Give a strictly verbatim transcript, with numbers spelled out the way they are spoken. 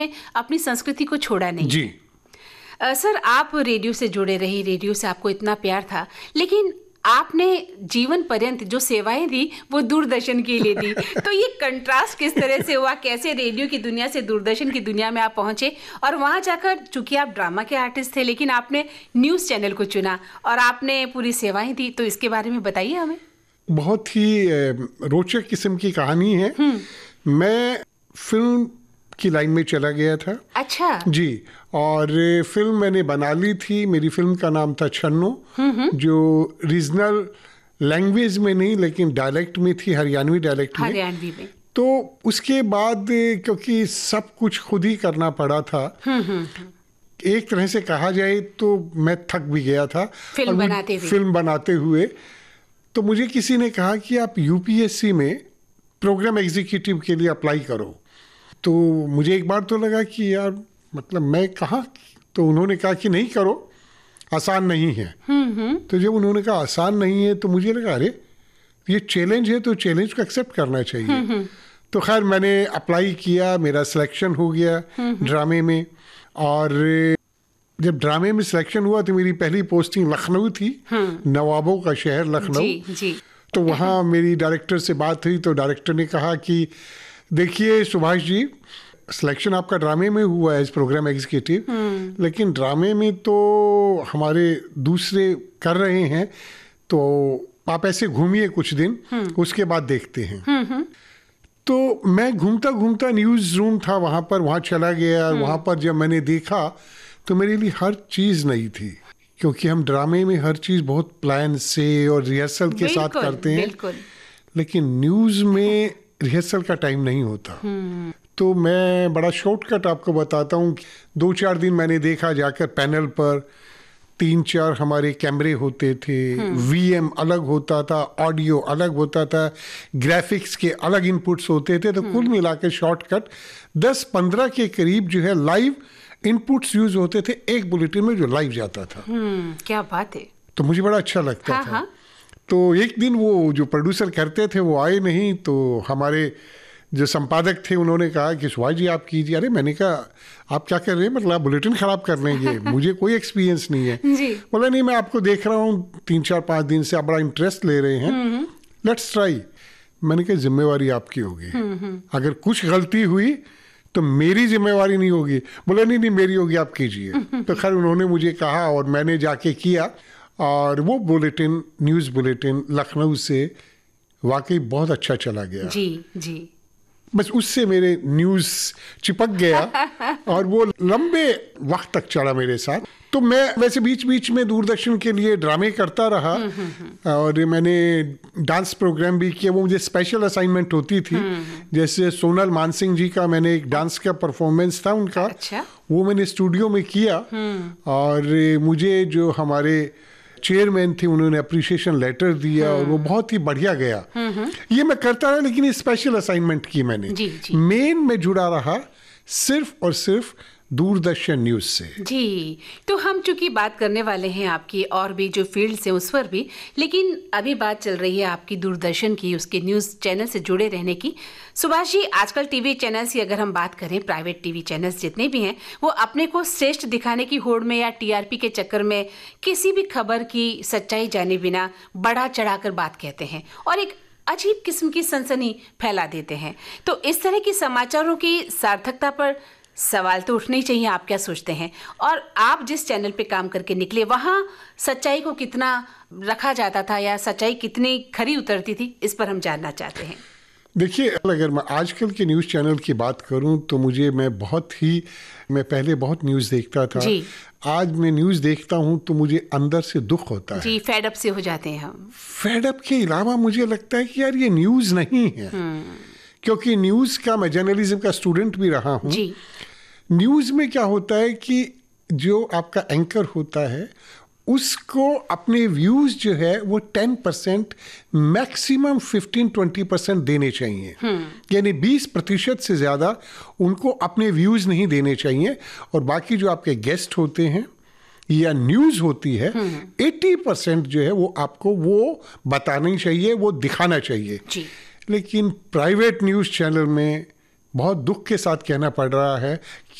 अपनी संस्कृति को छोड़ा नहीं। जी आ, सर, आप रेडियो से जुड़े रहे, रेडियो से आपको इतना प्यार था, लेकिन आपने जीवन पर्यंत जो सेवाएं दी वो दूरदर्शन के लिए दी। तो ये कंट्रास्ट किस तरह से हुआ? कैसे रेडियो की दुनिया से दूरदर्शन की दुनिया में आप पहुंचे और वहां जाकर, चूंकि आप ड्रामा के आर्टिस्ट थे, लेकिन आपने न्यूज़ चैनल को चुना और आपने पूरी सेवाएं दी, तो इसके बारे में बताइए हमें। बहुत ही रोचक किस्म की कहानी है। मैं फिल्म की लाइन में चला गया था। अच्छा जी, और फिल्म मैंने बना ली थी। मेरी फिल्म का नाम था छन्नो, जो रीजनल लैंग्वेज में नहीं लेकिन डायलेक्ट में थी, हरियाणवी डायलेक्ट में। हरियाणवी में। तो उसके बाद क्योंकि सब कुछ खुद ही करना पड़ा था, एक तरह से कहा जाए तो मैं थक भी गया था फिल्म बनाते हुए फिल्म बनाते हुए तो मुझे किसी ने कहा कि आप यूपीएससी में प्रोग्राम एग्जीक्यूटिव के लिए अप्लाई करो। तो मुझे एक बार तो लगा कि यार मतलब मैं कहाँ, तो उन्होंने कहा कि नहीं करो, आसान नहीं है। तो जब उन्होंने कहा आसान नहीं है तो मुझे लगा अरे ये चैलेंज है तो चैलेंज को एक्सेप्ट करना चाहिए। तो खैर मैंने अप्लाई किया, मेरा सिलेक्शन हो गया ड्रामे में। और जब ड्रामे में सिलेक्शन हुआ तो मेरी पहली पोस्टिंग लखनऊ थी, नवाबों का शहर लखनऊ। जी, जी। तो वहाँ मेरी डायरेक्टर से बात हुई तो डायरेक्टर ने कहा कि देखिए सुभाष जी, सिलेक्शन आपका ड्रामे में हुआ है एज प्रोग्राम एग्जीक्यूटिव, लेकिन ड्रामे में तो हमारे दूसरे कर रहे हैं, तो आप ऐसे घूमिए कुछ दिन, उसके बाद देखते हैं। तो मैं घूमता घूमता न्यूज़ रूम था वहाँ पर, वहाँ चला गया। वहाँ पर जब मैंने देखा तो मेरे लिए हर चीज़ नई थी, क्योंकि हम ड्रामे में हर चीज़ बहुत प्लान से और रिहर्सल के साथ करते हैं, लेकिन न्यूज़ में रिहर्सल का टाइम नहीं होता। तो मैं बड़ा शॉर्टकट आपको बताता हूँ। दो चार दिन मैंने देखा जाकर पैनल पर, तीन चार हमारे कैमरे होते थे, वीएम अलग होता था, ऑडियो अलग होता था, ग्राफिक्स के अलग इनपुट्स होते थे। तो कुल मिलाकर शॉर्टकट दस पंद्रह के करीब जो है लाइव इनपुट्स यूज होते थे एक बुलेटिन में, जो लाइव जाता था। क्या बात है। तो मुझे बड़ा अच्छा लगता हाँ, था। हाँ। तो एक दिन वो जो प्रोड्यूसर करते थे वो आए नहीं, तो हमारे जो संपादक थे उन्होंने कहा कि सुभाष जी आप कीजिए। अरे मैंने कहा आप क्या कर रहे हैं, मतलब आप बुलेटिन खराब कर लेंगे, मुझे कोई एक्सपीरियंस नहीं है। बोला नहीं, मैं आपको देख रहा हूँ तीन चार पाँच दिन से, आप बड़ा इंटरेस्ट ले रहे हैं, लेट्स ट्राई। मैंने कहा जिम्मेवारी आपकी होगी, अगर कुछ गलती हुई तो मेरी जिम्मेवारी नहीं होगी। बोला नहीं नहीं मेरी होगी, आप कीजिए। तो खैर उन्होंने मुझे कहा और मैंने जाके किया, और वो बुलेटिन, न्यूज़ बुलेटिन लखनऊ से वाकई बहुत अच्छा चला गया। जी जी। बस उससे मेरे न्यूज़ चिपक गया और वो लंबे वक्त तक चला मेरे साथ। तो मैं वैसे बीच बीच में दूरदर्शन के लिए ड्रामे करता रहा, और मैंने डांस प्रोग्राम भी किया। वो मुझे स्पेशल असाइनमेंट होती थी, जैसे सोनल मानसिंह जी का मैंने एक डांस का परफॉर्मेंस था उनका। अच्छा? वो मैंने स्टूडियो में किया, और मुझे जो हमारे चेयरमैन थे उन्होंने अप्रिशिएशन लेटर दिया, और वो बहुत ही बढ़िया गया। ये मैं करता रहा, लेकिन ये स्पेशल असाइनमेंट की मैंने। जी, जी। मेन में जुड़ा रहा सिर्फ और सिर्फ दूरदर्शन न्यूज़ से। जी, तो हम चूंकि बात करने वाले हैं आपकी और भी जो फील्ड्स हैं उस पर भी, लेकिन अभी बात चल रही है आपकी दूरदर्शन की, उसके न्यूज़ चैनल से जुड़े रहने की। सुभाष जी, आजकल टीवी चैनल्स की अगर हम बात करें, प्राइवेट टीवी चैनल्स जितने भी हैं, वो अपने को श्रेष्ठ दिखाने की होड़ में या टीआरपी के चक्कर में किसी भी खबर की सच्चाई जाने बिना बढ़ा चढ़ाकर बात कहते हैं और एक अजीब किस्म की सनसनी फैला देते हैं। तो इस तरह की समाचारों की सार्थकता पर सवाल तो उठने ही चाहिए। आप क्या सोचते हैं? और आप जिस चैनल पे काम करके निकले, वहाँ सच्चाई को कितना रखा जाता था या सच्चाई कितनी खरी उतरती थी, इस पर हम जानना चाहते हैं। देखिए, अगर मैं आजकल के न्यूज़ चैनल की बात करूं तो मुझे मैं बहुत ही मैं पहले बहुत न्यूज़ देखता था। जी। आज मैं न्यूज़ देखता हूं तो मुझे अंदर से दुख होता है। जी, फेड अप से हो जाते हैं हम। फेड अप के अलावा मुझे लगता है कि यार ये न्यूज़ नहीं है, क्योंकि न्यूज़ का, मैं जर्नलिज्म का स्टूडेंट भी रहा हूँ। जी। न्यूज़ में क्या होता है कि जो आपका एंकर होता है उसको अपने व्यूज़ जो है वो ten percent maximum fifteen twenty percent देने चाहिए, यानी बीस प्रतिशत से ज़्यादा उनको अपने व्यूज़ नहीं देने चाहिए, और बाकी जो आपके गेस्ट होते हैं या न्यूज़ होती है अस्सी परसेंट जो है वो आपको वो बताना चाहिए, वो दिखाना चाहिए। जी। लेकिन प्राइवेट न्यूज़ चैनल में बहुत दुख के साथ कहना पड़ रहा है